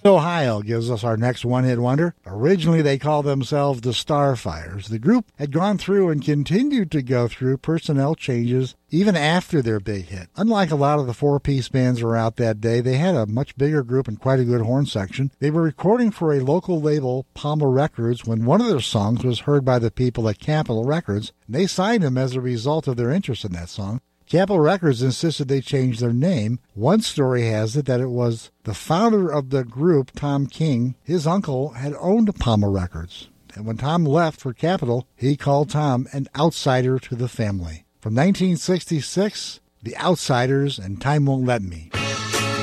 Ohio gives us our next one-hit wonder. Originally, they called themselves the Starfires. The group had gone through and continued to go through personnel changes even after their big hit. Unlike a lot of the four-piece bands were out that day, they had a much bigger group and quite a good horn section. They were recording for a local label, Palma Records, when one of their songs was heard by the people at Capitol Records. They signed them as a result of their interest in that song. Capitol Records insisted they change their name. One story has it that it was the founder of the group, Tom King. His uncle had owned Palma Records. And when Tom left for Capitol, he called Tom an outsider to the family. From 1966, The Outsiders and Time Won't Let Me.